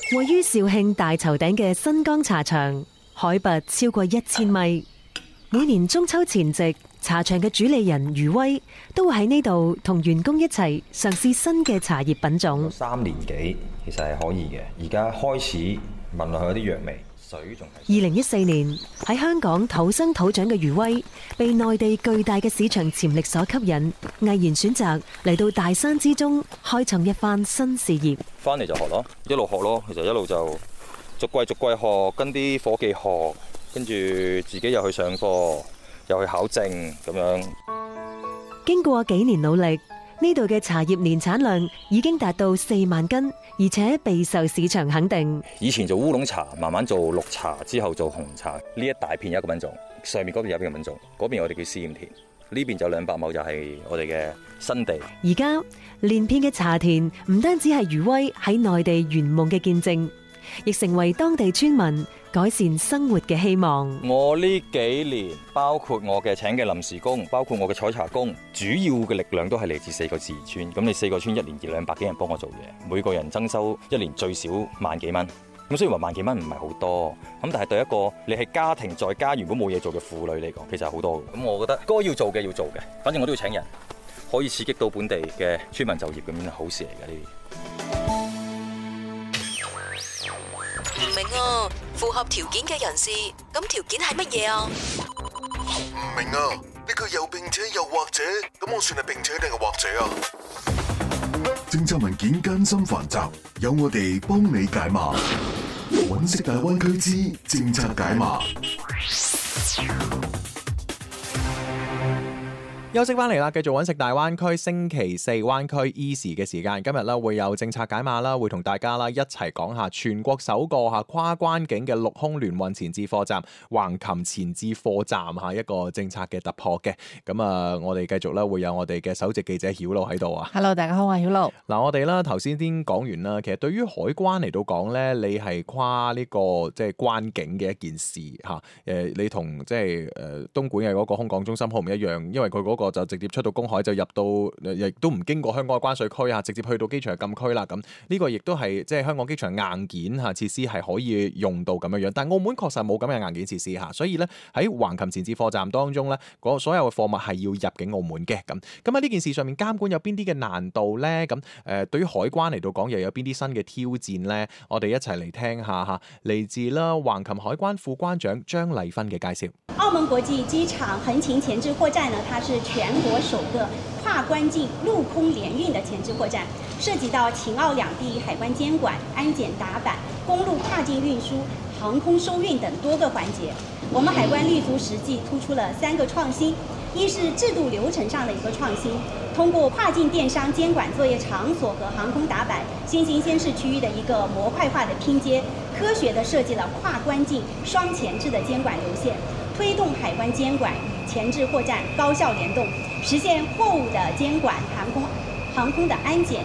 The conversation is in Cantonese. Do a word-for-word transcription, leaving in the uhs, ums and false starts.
位於肇慶大頭頂嘅新江茶場，海拔超過一千米。每年中秋前夕，茶場嘅主理人余威都會喺呢度同員工一齊嘗試新嘅茶葉品種。 三年幾其實係可以嘅，而家開始聞落去有啲藥味，水仲係。 二零一四年喺香港土生土長嘅余威，被內地巨大嘅市場潛力所吸引，毅然選擇嚟到大山之中開創一番新事業。 翻嚟就學咯，一路學咯，其實一路就逐季逐季學，跟啲夥計學，跟住自己又去上課，又去考證咁樣。 經過幾年努力，呢度嘅茶葉年產量已經達到四萬斤，而且備受市場肯定。 以前做烏龍茶，慢慢做綠茶，之後做紅茶。呢一大片有一個品種，上面嗰邊有一個品種，嗰邊我哋叫試驗田，呢邊就兩百畝就係我哋嘅新地。 而家連片嘅茶田唔單止係余威喺內地圓夢嘅見證，亦成為當地村民改善生活嘅希望。 我呢幾年，包括我嘅請嘅臨時工，包括我嘅採茶工，主要嘅力量都係嚟自四個自然村。咁你四個村一年二兩百幾人幫我做嘢，每個人增收一年最少萬幾蚊。咁雖然話萬幾蚊唔係好多，咁但係對一個你係家庭在家原本冇嘢做嘅婦女嚟講，其實係好多嘅。咁我覺得該要做嘅要做嘅，反正我都要請人，可以刺激到本地嘅村民就業，咁樣好事嚟嘅呢啲。 唔明啊，符合條件嘅人士，咁條件係乜嘢啊？ 唔明啊，呢個又並且又或者，咁我算係並且定係或者啊？政策文件艱辛繁雜，有我哋幫你解碼。揾食大灣區之政策解碼。 休息翻嚟啦，繼續揾食大灣區星期四灣區 Easy 嘅時間，今日咧會有政策解碼啦，會同大家啦一齊講下全國首個吓跨關境嘅陸空聯運前置貨站橫琴前置貨站吓一個政策嘅突破嘅。咁啊，我哋繼續咧會有我哋嘅首席記者曉露喺度啊。 Hello， 大家好，我係曉露。嗱， 我哋啦頭先先講完啦，其實對於海關嚟到講咧，你係跨呢個即係關境嘅一件事吓。誒，你同即係誒東莞嘅嗰個空港中心好唔一樣，因為佢嗰個就直接出到公海就入到，亦都唔經過香港嘅關稅區啊，直接去到機場禁區啦。咁呢個亦都係即係香港機場硬件嚇設施係可以用到咁樣樣。但係澳門確實冇咁嘅硬件設施嚇，所以咧喺橫琴前置貨站當中咧，嗰所有嘅貨物係要入境澳門嘅。咁咁喺呢件事上面監管有邊啲嘅難度咧？咁誒對於海關嚟到講又有邊啲新嘅挑戰咧？我哋一齊嚟聽下嚇，嚟自啦橫琴海關副關長張麗芬嘅介紹。 澳門國際機場橫琴前置貨站呢，它是全國首個跨關境陸空聯運的前置貨站，涉及到秦澳兩地海關監管、安檢打板、公路跨境運輸、航空收運等多個環節。我們海關立足實際，突出了三個創新：一是制度流程上的一個創新，通過跨境電商監管作業場所和航空打板新興先試區域的一個模塊化的拼接，科學地設計了跨關境雙前置的監管流線，推動海關監管與前置貨站高效聯動，實現貨物的監管、航空航空的安檢